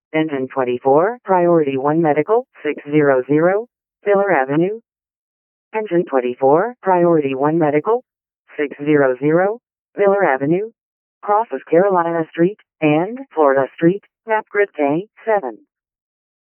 Engine 24, Priority 1 Medical, 600, Miller Avenue. Engine 24, Priority 1 Medical, 600, Miller Avenue. Crosses Carolina Street and Florida Street, map grid K7.